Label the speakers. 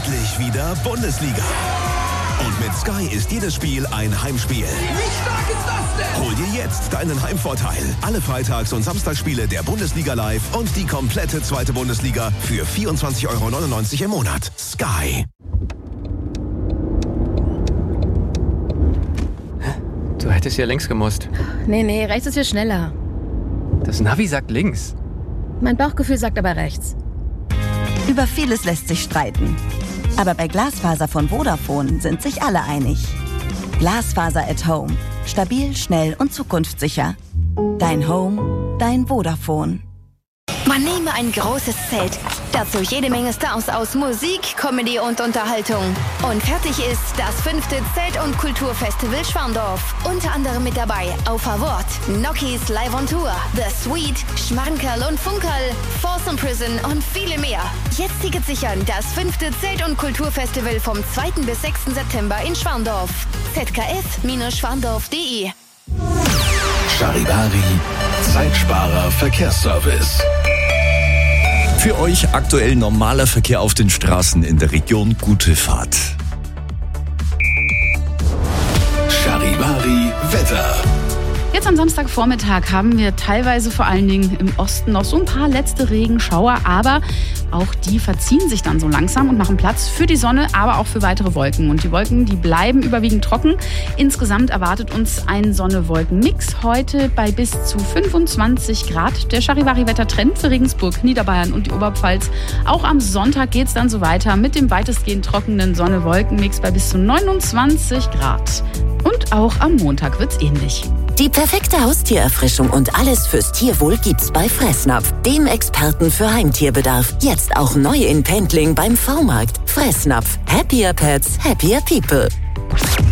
Speaker 1: endlich wieder Bundesliga. Und mit Sky ist jedes Spiel ein Heimspiel.
Speaker 2: Wie stark ist das denn?
Speaker 1: Hol dir jetzt deinen Heimvorteil. Alle Freitags- und Samstagsspiele der Bundesliga live und die komplette zweite Bundesliga für 24,99 € im Monat. Sky.
Speaker 3: Du hättest ja links gemusst.
Speaker 4: Nee, rechts ist hier schneller.
Speaker 3: Das Navi sagt links.
Speaker 4: Mein Bauchgefühl sagt aber rechts.
Speaker 5: Über vieles lässt sich streiten. Aber bei Glasfaser von Vodafone sind sich alle einig. Glasfaser at Home. Stabil, schnell und zukunftssicher. Dein Home, dein Vodafone.
Speaker 6: Man nehme ein großes Zelt, dazu jede Menge Stars aus Musik, Comedy und Unterhaltung. Und fertig ist das 5. Zelt- und Kulturfestival Schwandorf. Unter anderem mit dabei Auf Award, Nokis Live on Tour, The Sweet, Schmankerl und Funkerl, Folsom Prison und viele mehr. Jetzt Tickets sichern, das 5. Zelt- und Kulturfestival vom 2. bis 6. September in Schwandorf. zkf-schwandorf.de.
Speaker 1: Charivari, Zeitsparer Verkehrsservice.
Speaker 7: Für euch aktuell normaler Verkehr auf den Straßen in der Region. Gute Fahrt.
Speaker 1: Charivari Wetter.
Speaker 8: Jetzt am Samstagvormittag haben wir teilweise vor allen Dingen im Osten noch so ein paar letzte Regenschauer, aber auch die verziehen sich dann so langsam und machen Platz für die Sonne, aber auch für weitere Wolken. Und die Wolken, die bleiben überwiegend trocken. Insgesamt erwartet uns ein Sonne-Wolken-Mix heute bei bis zu 25 Grad. Der Charivari-Wettertrend für Regensburg, Niederbayern und die Oberpfalz. Auch am Sonntag geht es dann so weiter mit dem weitestgehend trockenen Sonne-Wolken-Mix bei bis zu 29 Grad. Und auch am Montag wird's ähnlich.
Speaker 9: Die perfekte Haustiererfrischung und alles fürs Tierwohl gibt's bei Fressnapf, dem Experten für Heimtierbedarf. Jetzt auch neu in Pendling beim V-Markt. Fressnapf. Happier Pets, happier people.